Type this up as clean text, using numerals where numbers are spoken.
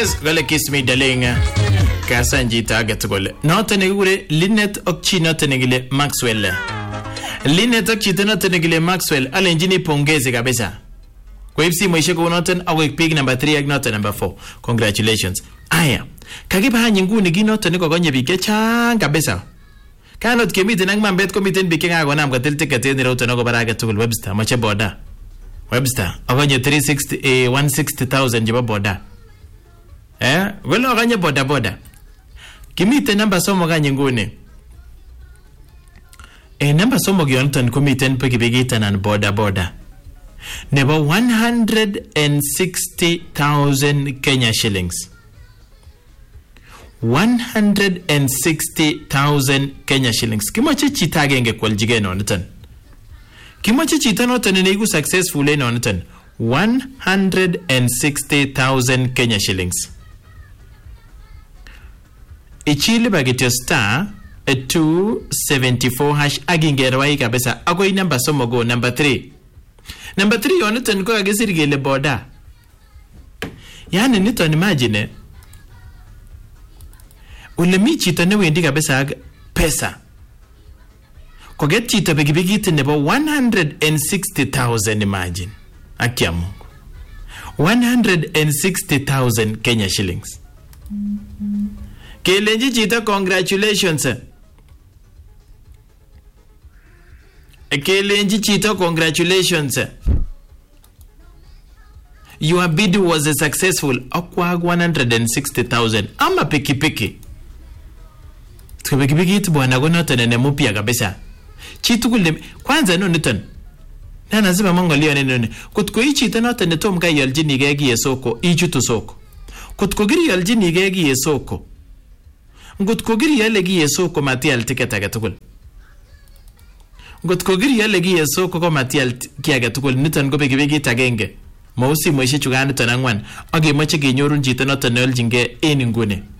Yes, gole kiss me darling. Kasanji target gole. Noto negure Linet ak chi noto negile Maxwell. Linet ak chi noto negile Maxwell alenjini pongeze kabisa. Kwa hivyo mwisho kwa noto awe pick number 3 ak noto number 4. Congratulations. Aya. Kagiba hanyinguni gi noto niko gonye bike chang kabisa. Kanot kemiten ak mambet komiten bike ngakonam katil ticket ni roto nako baraka tugul Webster mache boda. Webster agonye 360 160,000 jiba boda. Wala agonye boda. Kimite namba somo ganye ngune. Namba somo gyonton komiten pikipiki nan boda. Nebo 160,000 Kenya shillings. 160,000 Kenya shillings. Kimoche chita agenge kwaljige nonetan. Kimoche chita notan neigu successful nonetan. 160,000 Kenya shillings. Ichili bagityo star 274 hash agingerwai kabisa. Ako number somo go number 3. Number 3 yonetan ko agesirgele boda. Yani niton imagine ulemi chito ne wendi kabisa pesa. Koget chito pikipiki nebo 160,000 imagine. Akia Mungu. 160,000 Kenya shillings. Kelenji chito congratulations. Kelenji chito congratulations. Your bid was successful. Akwa 160,000. Ama pikipiki. Pikipiki itu bwana gonoto nene mupya kabisa. Chitu kule kwanza no niton. Na nazima mongolia nene. Kutko ichi tanoto netom ka yaljini gegi yesoko ichutu soko. Kutko giri yaljini gegi yesoko. Ngutko giri yalegi yesoko matial ticket agatukul. Ngutko giri yalegi yesoko ko matial kiagatukul niton go pikipiki tagenge. Mausi mwishe chugani tonangwan. Age moche genyorun chito noto neoljinge ngune.